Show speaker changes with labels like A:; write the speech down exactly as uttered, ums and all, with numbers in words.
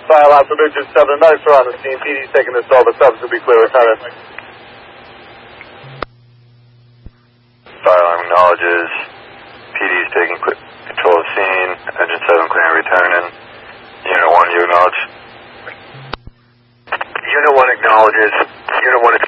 A: Fire alarm from Engine seven, medics are on the scene. P D's taking this over. Subs will be clear. Lieutenant.
B: Fire alarm acknowledges. P D's taking quick control of scene. Engine seven clear and returning. Unit one, you acknowledge. Unit one acknowledges. Unit one